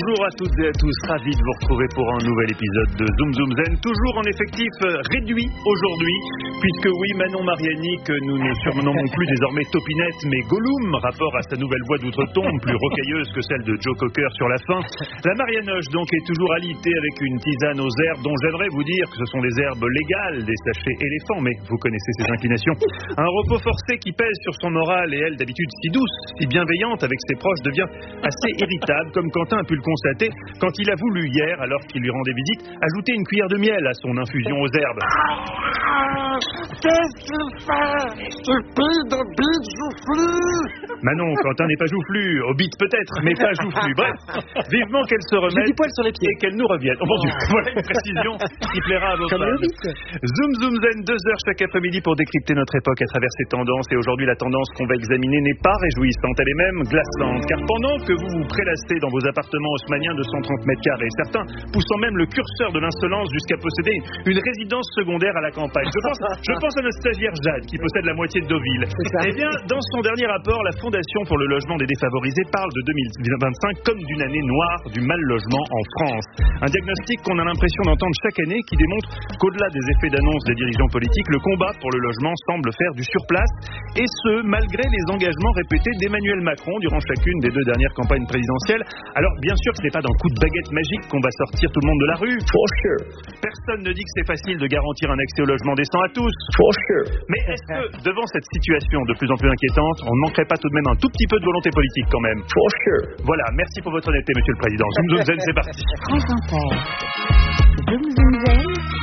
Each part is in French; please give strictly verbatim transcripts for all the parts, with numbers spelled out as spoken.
Bonjour à toutes et à tous, ravi de vous retrouver pour un nouvel épisode de Zoom Zoom Zen, toujours en effectif réduit aujourd'hui, puisque oui, Manon Mariani, que nous ne surnommons plus désormais Topinette, mais Gollum, rapport à sa nouvelle voix d'outre-tombe, plus rocailleuse que celle de Joe Cocker sur la fin. La Marianoche donc est toujours alitée avec une tisane aux herbes, dont j'aimerais vous dire que ce sont les herbes légales des sachets éléphants, mais vous connaissez ses inclinations. Un repos forcé qui pèse sur son moral, et elle, d'habitude si douce, si bienveillante avec ses proches, devient assez irritable, comme Quentin a pu le constater quand il a voulu hier, alors qu'il lui rendait visite, ajouter une cuillère de miel à son infusion aux herbes. Qu'est-ce qu'il fait? Stupide bite joufflu! Manon, Quentin n'est pas joufflu, au bite peut-être, mais pas joufflu. Bref, vivement qu'elle se remette. J'ai des poils sur les pieds. Et qu'elle nous revienne. Oh, bon Dieu, voilà une précision qui plaira à vos Comme fans. Zoom Zoom Zen, deux heures chaque après-midi pour décrypter notre époque à travers ses tendances. Et aujourd'hui, la tendance qu'on va examiner n'est pas réjouissante, elle est même glaçante. Car pendant que vous vous prélassez dans vos appartements haussmanniens de cent trente mètres carrés, certains poussant même le curseur de l'insolence jusqu'à posséder une résidence secondaire à la campagne. Je pense, je pense à notre stagiaire Jade, qui possède la moitié de Deauville. Eh bien, dans son dernier rapport, la Fondation pour le logement des défavorisés parle de deux mille vingt-cinq comme d'une année noire du mal logement en France. Un diagnostic qu'on a l'impression d'entendre chaque année, qui démontre qu'au-delà des effets d'annonce des dirigeants politiques, le combat pour le logement semble faire du surplace, et ce, malgré les engagements répétés d'Emmanuel Macron durant chacune des deux dernières campagnes présidentielles. Alors, bien sûr que ce n'est pas d'un coup de baguette magique qu'on va sortir tout le monde de la rue. For sure. Personne ne dit que c'est facile de garantir un accès au logement décent à tous. For sure. Mais est-ce que, devant cette situation de plus en plus inquiétante, on ne manquerait pas tout de même un tout petit peu de volonté politique quand même? For sure. Voilà, merci pour votre honnêteté, Monsieur le Président. Zoom Zoom Zen, c'est parti. France Inter. Zoom Zoom Zen.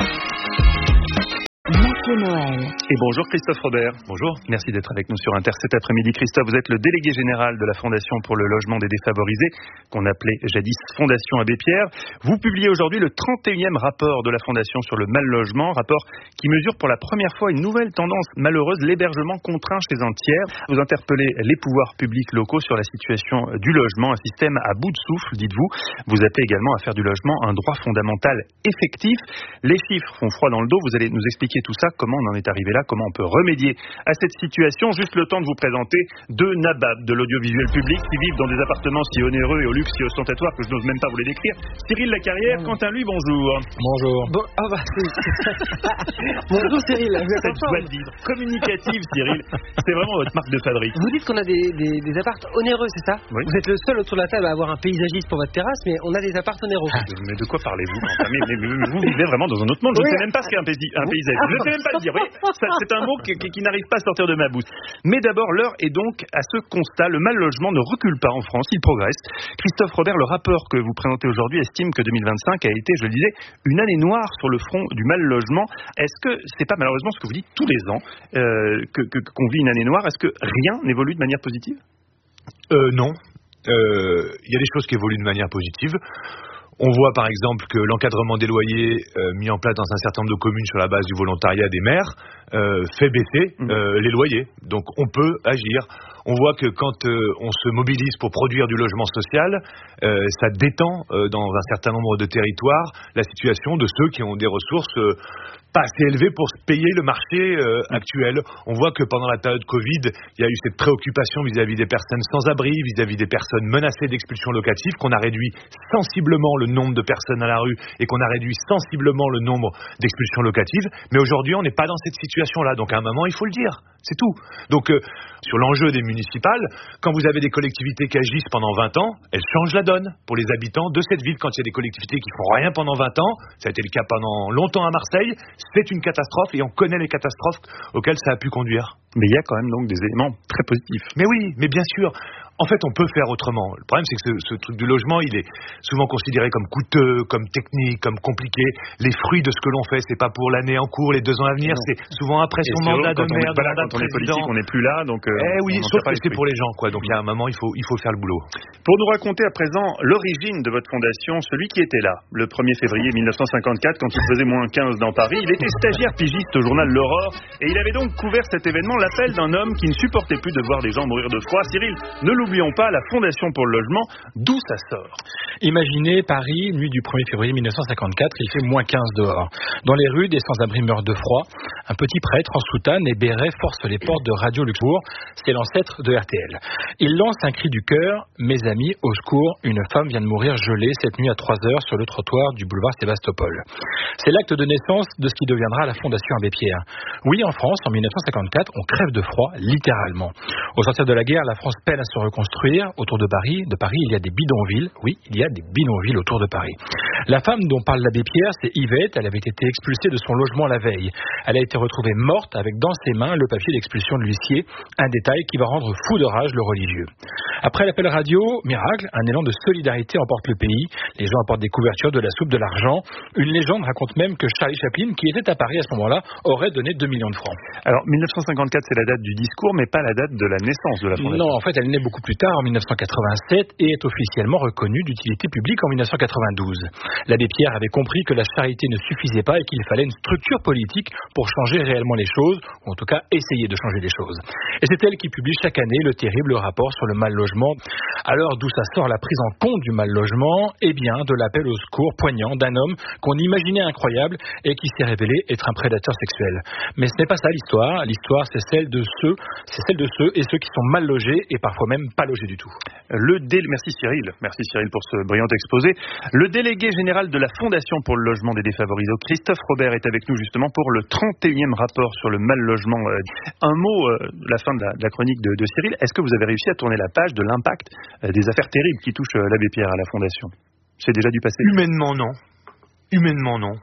Mathieu Noël. Et bonjour Christophe Robert. Bonjour. Merci d'être avec nous sur Inter cet après-midi. Christophe, vous êtes le délégué général de la Fondation pour le logement des défavorisés, qu'on appelait jadis Fondation Abbé Pierre. Vous publiez aujourd'hui le trente et unième rapport de la Fondation sur le mal logement, rapport qui mesure pour la première fois une nouvelle tendance malheureuse, l'hébergement contraint chez un tiers. Vous interpellez les pouvoirs publics locaux sur la situation du logement, un système à bout de souffle, dites-vous. Vous appelez également à faire du logement un droit fondamental effectif. Les chiffres font froid dans le dos. Vous allez nous expliquer tout ça, comment on en est arrivé là, comment on peut remédier à cette situation. Juste le temps de vous présenter deux nababs de l'audiovisuel public qui vivent dans des appartements si onéreux et au luxe si ostentatoire que je n'ose même pas vous les décrire. Cyril Lacarrière, mmh. Quentin lui, bonjour. Bonjour. Bon, ah bah, bonjour Cyril. Cette joie de vivre communicative, Cyril, c'est vraiment votre marque de fabrique. Vous dites qu'on a des, des, des apparts onéreux, c'est ça? Oui. Vous êtes le seul autour de la table à avoir un paysagiste pour votre terrasse, mais on a des apparts onéreux. Ah, mais de quoi parlez-vous? mais, mais, mais vous vivez vraiment dans un autre monde. Je ne oui. sais même pas ce qu'est un, pays, un paysage. Je ne sais même pas le dire. Oui, ça, c'est un mot qui, qui, qui n'arrive pas à sortir de ma bouche. Mais d'abord, l'heure est donc à ce constat. Le mal logement ne recule pas en France, il progresse. Christophe Robert, le rapport que vous présentez aujourd'hui estime que deux mille vingt-cinq a été, je le disais, une année noire sur le front du mal logement. Est-ce que c'est pas malheureusement ce que vous dites tous les ans, euh, que, que, qu'on vit une année noire? Est-ce que rien n'évolue de manière positive? Euh, non. Il euh, y a des choses qui évoluent de manière positive. On voit par exemple que l'encadrement des loyers euh, mis en place dans un certain nombre de communes sur la base du volontariat des maires euh, fait baisser euh, les loyers. Donc on peut agir. On voit que quand euh, on se mobilise pour produire du logement social, euh, ça détend euh, dans un certain nombre de territoires la situation de ceux qui ont des ressources euh, pas assez élevées pour se payer le marché euh, actuel. On voit que pendant la période Covid, il y a eu cette préoccupation vis-à-vis des personnes sans abri, vis-à-vis des personnes menacées d'expulsion locative, qu'on a réduit sensiblement le nombre de personnes à la rue et qu'on a réduit sensiblement le nombre d'expulsions locatives. Mais aujourd'hui, on n'est pas dans cette situation-là. Donc à un moment, il faut le dire. C'est tout. Donc euh, sur l'enjeu des municipales, quand vous avez des collectivités qui agissent pendant vingt ans, elles changent la donne pour les habitants de cette ville. Quand il y a des collectivités qui font rien pendant vingt ans, ça a été le cas pendant longtemps à Marseille, c'est une catastrophe et on connaît les catastrophes auxquelles ça a pu conduire. Mais il y a quand même donc des éléments très positifs. Mais oui, mais bien sûr. En fait, on peut faire autrement. Le problème, c'est que ce, ce truc du logement, il est souvent considéré comme coûteux, comme technique, comme compliqué. Les fruits de ce que l'on fait, c'est pas pour l'année en cours, les deux ans à venir, non. C'est souvent après son mandat de maire, de mandat de président. Quand on est politique, on n'est plus là, donc. Euh, eh oui, sauf que c'est pour les gens, quoi. Donc il y a un moment, il faut, il faut faire le boulot. Pour nous raconter à présent l'origine de votre fondation, celui qui était là le premier février mille neuf cent cinquante-quatre, quand il faisait moins quinze dans Paris, il était stagiaire pigiste au journal L'Aurore, et il avait donc couvert cet événement, l'appel d'un homme qui ne supportait plus de voir des gens mourir de froid. Cyril, ne l'oublions pas, la Fondation pour le logement, d'où ça sort? Imaginez Paris, nuit du premier février mille neuf cent cinquante-quatre, il fait moins quinze dehors. Dans les rues, des sans-abri meurent de froid. Un petit prêtre en soutane et béret force les portes de Radio Luxembourg. C'est l'ancêtre de R T L. Il lance un cri du cœur. Mes amis, au secours, une femme vient de mourir gelée cette nuit à trois heures sur le trottoir du boulevard Sébastopol. C'est l'acte de naissance de ce qui deviendra la Fondation Abbé Pierre. Oui, en France, en mille neuf cent cinquante-quatre, on crève de froid, littéralement. Au sortir de la guerre, la France peine à se reconstruire. Autour de Paris, de Paris, il y a des bidonvilles. Oui, il y a des bidonvilles autour de Paris. La femme dont parle l'abbé Pierre, c'est Yvette. Elle avait été expulsée de son logement la veille. Elle a été retrouvée morte avec dans ses mains le papier d'expulsion de l'huissier. Un détail qui va rendre fou de rage le religieux. Après l'appel radio, miracle, un élan de solidarité emporte le pays. Les gens apportent des couvertures, de la soupe, de l'argent. Une légende raconte même que Charlie Chaplin, qui était à Paris à ce moment-là, aurait donné deux millions de francs. Alors, mille neuf cent cinquante-quatre, c'est la date du discours, mais pas la date de la naissance de la Fondation. Non, en fait, elle naît beaucoup plus tard, en mille neuf cent quatre-vingt-sept, et est officiellement reconnue d'utilité publique en mille neuf cent quatre-vingt-douze. L'abbé Pierre avait compris que la charité ne suffisait pas et qu'il fallait une structure politique pour changer réellement les choses, ou en tout cas essayer de changer les choses. Et c'est elle qui publie chaque année le terrible rapport sur le mal-logement. Alors, d'où ça sort la prise en compte du mal-logement? Eh bien, de l'appel au secours poignant d'un homme qu'on imaginait incroyable et qui s'est révélé être un prédateur sexuel. Mais ce n'est pas ça l'histoire. L'histoire, c'est celle de ceux, c'est celle de ceux et ceux qui sont mal logés et parfois même pas logés du tout. Le dé... Merci Cyril. Merci Cyril pour ce brillant exposé. Le délégué général de la Fondation pour le logement des défavorisés, Christophe Robert, est avec nous justement pour le trente et unième rapport sur le mal-logement. Un mot, euh, la fin de la, de la chronique de, de Cyril. Est-ce que vous avez réussi à tourner la page de l'impact euh, des affaires terribles qui touchent euh, l'abbé Pierre à la Fondation? C'est déjà du passé? Humainement, non. Humainement, non.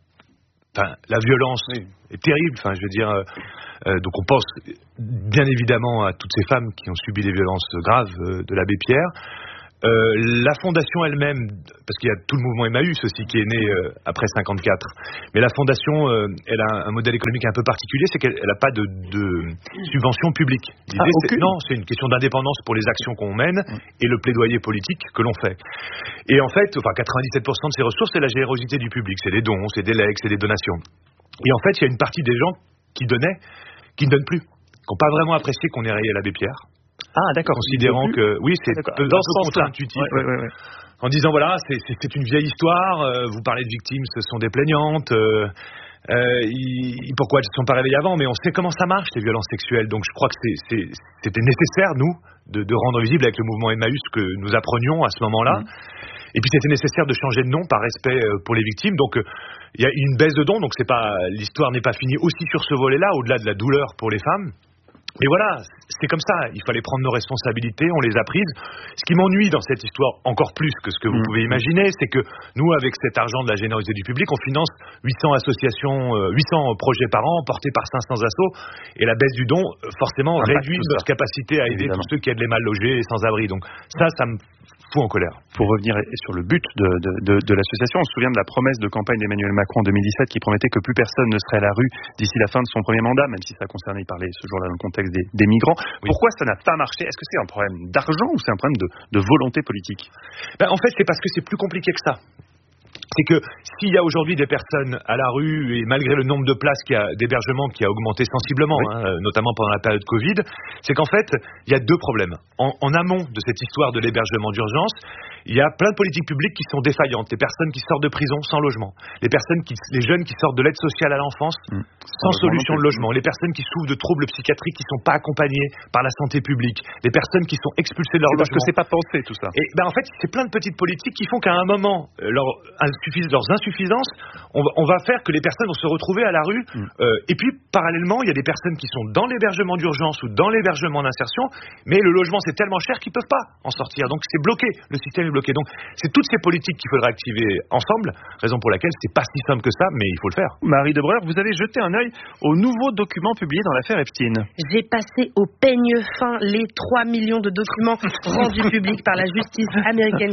Enfin, la violence oui. est terrible. Enfin, je veux dire, euh, euh, donc on pense bien évidemment à toutes ces femmes qui ont subi des violences graves euh, de l'abbé Pierre. Euh, la fondation elle-même, parce qu'il y a tout le mouvement Emmaüs aussi qui est né euh, après cinquante-quatre, mais la fondation, euh, elle a un modèle économique un peu particulier, c'est qu'elle n'a pas de, de subvention publique. Ah, c'est, non, c'est une question d'indépendance pour les actions qu'on mène et le plaidoyer politique que l'on fait. Et en fait, enfin, quatre-vingt-dix-sept pour cent de ces ressources, c'est la générosité du public, c'est des dons, c'est des legs, c'est des donations. Et en fait, il y a une partie des gens qui donnaient, qui ne donnent plus, qui n'ont pas vraiment apprécié qu'on ait rayé l'abbé Pierre. Ah d'accord. Considérant que oui, c'est ah, peu, dans un ce peu sens-là. contre-intuitif. Ouais, ouais, ouais. En disant voilà, c'est, c'est, c'est une vieille histoire. Euh, vous parlez de victimes, ce sont des plaignantes. Euh, euh, ils, pourquoi elles ne se sont pas réveillées avant? Mais on sait comment ça marche les violences sexuelles. Donc je crois que c'est, c'est, c'était nécessaire nous de, de rendre visible avec le mouvement Emmaüs que nous apprenions à ce moment-là. Mmh. Et puis c'était nécessaire de changer de nom par respect pour les victimes. Donc il euh, y a une baisse de dons. Donc c'est pas l'histoire n'est pas finie aussi sur ce volet-là, au-delà de la douleur pour les femmes. Mais voilà, c'est comme ça, il fallait prendre nos responsabilités, on les a prises. Ce qui m'ennuie dans cette histoire, encore plus que ce que vous mmh. pouvez imaginer, c'est que nous, avec cet argent de la générosité du public, on finance huit cents associations, euh, huit cents projets par an, portés par cinq cents assos, et la baisse du don, forcément, ah, réduit notre capacité à aider Évidemment. tous ceux qui aident les mal logés et sans-abri. Donc ça, ça me fout en colère. Pour revenir sur le but de, de, de, de l'association, on se souvient de la promesse de campagne d'Emmanuel Macron en deux mille dix-sept qui promettait que plus personne ne serait à la rue d'ici la fin de son premier mandat, même si ça concernait, il parlait ce jour-là dans le contexte des, des migrants. Oui. Pourquoi ça n'a pas marché? Est-ce que c'est un problème d'argent ou c'est un problème de, de volonté politique? Ben, en fait, c'est parce que c'est plus compliqué que ça. C'est que s'il y a aujourd'hui des personnes à la rue, et malgré le nombre de places qui a, d'hébergement qui a augmenté sensiblement, oui. hein, notamment pendant la période Covid, c'est qu'en fait, il y a deux problèmes. En, en amont de cette histoire de l'hébergement d'urgence, il y a plein de politiques publiques qui sont défaillantes. Les personnes qui sortent de prison sans logement, les personnes qui, les jeunes qui sortent de l'aide sociale à l'enfance mmh. sans, sans solution de logement, les personnes qui souffrent de troubles psychiatriques qui ne sont pas accompagnés par la santé publique, les personnes qui sont expulsées de leur c'est logement. Parce que c'est pas pensé tout ça. Et ben en fait, c'est plein de petites politiques qui font qu'à un moment, leur, leurs insuffisances, on va, on va faire que les personnes vont se retrouver à la rue. Mmh. Euh, et puis parallèlement, il y a des personnes qui sont dans l'hébergement d'urgence ou dans l'hébergement d'insertion, mais le logement c'est tellement cher qu'ils peuvent pas en sortir. Donc c'est bloqué, le système est bloqué. Donc c'est toutes ces politiques qu'il faudra activer ensemble, raison pour laquelle c'est pas si simple que ça, mais il faut le faire. Marie Debreur, vous avez jeté un œil aux nouveaux documents publiés dans l'affaire Epstein. J'ai passé au peigne fin les trois millions de documents rendus publics par la justice américaine.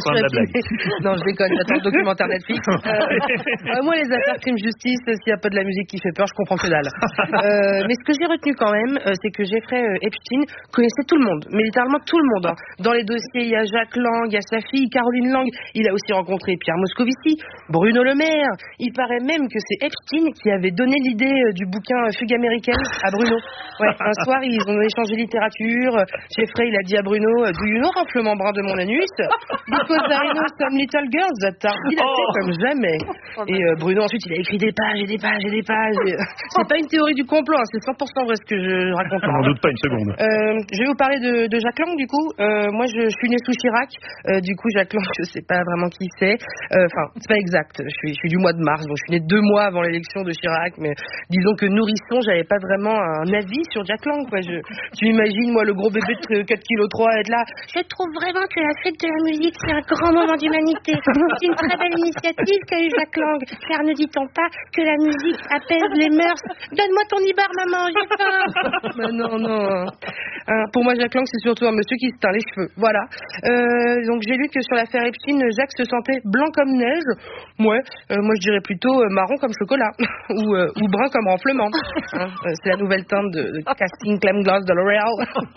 Non, je déconne, j'attends le documentaire Netflix. Euh, euh, moi, les affaires crime-justice, s'il y a pas de la musique qui fait peur, je comprends que dalle. Euh, mais ce que j'ai retenu quand même, euh, c'est que Jeffrey Epstein connaissait tout le monde, mais littéralement tout le monde. Hein. Dans les dossiers, il y a Jacques Lang, il y a sa fille Caroline Lang. Il a aussi rencontré Pierre Moscovici, Bruno Le Maire. Il paraît même que c'est Epstein qui avait donné l'idée du bouquin Fugue américaine à Bruno. Ouais, un soir, ils ont échangé littérature. Jeffrey, il a dit à Bruno, do you know renflement brun de mon anus? Because I know some little girls that are dilatées oh. comme jamais. Et euh, Bruno, ensuite, il a écrit des pages et des pages et des pages. Et, euh, c'est pas une théorie du complot, hein, c'est cent pour cent vrai ce que je raconte. Je n'en doute pas une seconde. Euh, je vais vous parler de, de Jacques Lang, du coup. Euh, moi, je, je suis née sous Chirac. Euh, du coup, Jacques Lang, je sais pas vraiment qui c'est. Enfin, euh, c'est pas exact. Je suis, je suis du mois de mars, donc je suis née deux mois avant l'élection de Chirac. Mais disons que nourrisson, j'avais pas vraiment un avis sur Jacques Lang, quoi. Je, tu imagines, moi, le gros bébé de quatre virgule trois kilos être là. Je trouve vraiment que la fête de la musique, c'est un grand moment d'humanité. C'est une très belle initiative qu'a eu Jacques Lang. Car ne dit-on pas que la musique apaise les mœurs? Donne-moi ton ibar, maman, j'ai faim. Ben non, non. Hein, pour moi, Jacques Lang, c'est surtout un monsieur qui se teint les cheveux. Voilà. Euh, donc, j'ai lu que sur l'affaire Epstein, Jacques se sentait blanc comme neige. Ouais, euh, moi, je dirais plutôt euh, marron comme chocolat. ou, euh, ou brun comme renflement. Hein, euh, c'est la nouvelle teinte de, de casting Clem Glass de L'Oréal.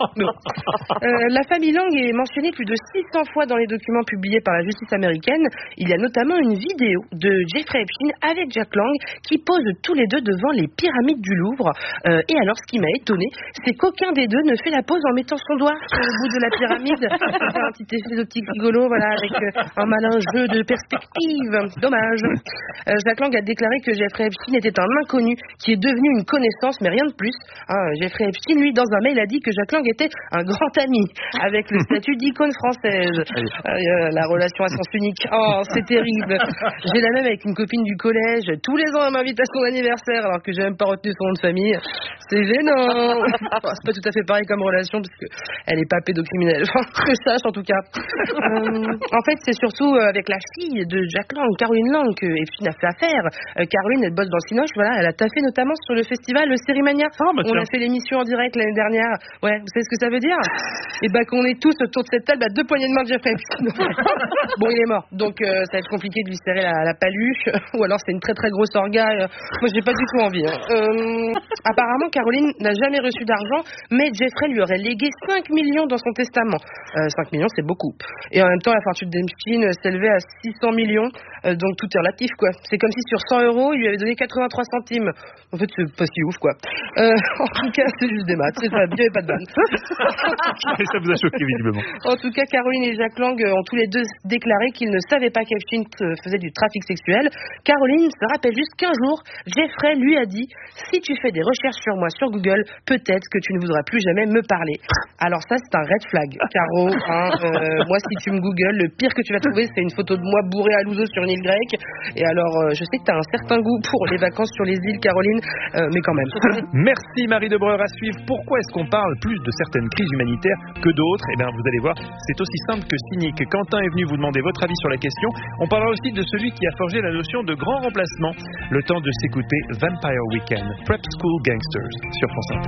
euh, la famille Lang est mentionnée plus de six cents fois dans les documents publiés par la justice américaine. Il y a notamment une vidéo de Jeffrey Epstein avec Jacques Lang qui posent tous les deux devant les pyramides du Louvre. Euh, et alors, ce qui m'a étonné, c'est qu'aucun des deux ne fait la pose en mettant son doigt sur le bout de la pyramide. C'est un petit effet d'optique rigolo, voilà, avec euh, un malin jeu de perspective. Dommage. Euh, Jacques Lang a déclaré que Jeffrey Epstein était un inconnu qui est devenu une connaissance, mais rien de plus. Hein, Jeffrey Epstein, lui, dans un mail, a dit que Jacques Lang était un grand ami, avec le statut d'icône française. Euh, la relation à sens unique. Oh, c'est terrible. J'ai la même avec une copine du collège. Tous les ans, elle m'invite à son anniversaire, alors que j'ai même pas retenu son nom de famille. C'est gênant. Enfin, c'est pas tout à fait pareil comme relation, parce que elle est pas pédocriminelle. Enfin, que je sache, en tout cas. Euh, en fait, c'est surtout avec la fille de Jacques Lang, Caroline Lang, que Epstein a fait affaire. Euh, Caroline, elle bosse dans le Cinoche, voilà. Elle a taffé notamment sur le festival le Sérimania. Oh, bah, on a fait l'émission en direct l'année dernière. Ouais, vous savez ce que ça veut dire? Et bah qu'on est tous autour de cette table à deux poignées de main de Jeffrey Epstein. Bon, il est mort, donc euh, ça va être compliqué de lui serrer la, la paluche, ou alors c'est une très très grosse orga. Euh, moi, j'ai pas du tout envie. Hein. Euh, apparemment, Caroline n'a jamais reçu d'argent, mais Jeffrey lui aurait légué cinq millions dans son testament. Euh, cinq millions, c'est beaucoup. Et en même temps, la fortune d'Epstein s'élevait à six cents millions, euh, donc tout est relatif, quoi. C'est comme si sur cent euros, il lui avait donné quatre-vingt-trois centimes. En fait, c'est pas si ouf, quoi. Euh, en tout cas, c'est juste des maths, c'est ça, il n'y avait pas de vanne. Et ça vous a choqué, visiblement. En tout cas, Caroline et Jacques Lang ont tous les deux déclaré qu'ils ne savaient pas qu'Epstein faisait du trafic sexuel. Caroline se rappelle juste qu'un jour, Jeffrey lui a dit « Si tu fais des recherches sur moi sur Google, peut-être que tu ne voudras plus jamais me parler. » Alors ça, c'est un red flag, Caro. Hein, euh, moi, si tu me googles, le pire que tu vas trouver, c'est une photo de moi bourré à l'ouzo sur une île grecque. Et alors, euh, je sais que tu as un certain goût pour les vacances sur les îles, Caroline, euh, mais quand même. Merci Marie Debreur. À suivre. Pourquoi est-ce qu'on parle plus de certaines crises humanitaires que d'autres? Eh bien, vous allez voir, c'est aussi simple que cynique. Quentin est venu vous demander votre avis sur la question. On parlera aussi de celui qui a forgé la notion de grand remplacement. Le temps de s'écouter Vampire Weekend, Prep School Gangsters sur France Inter.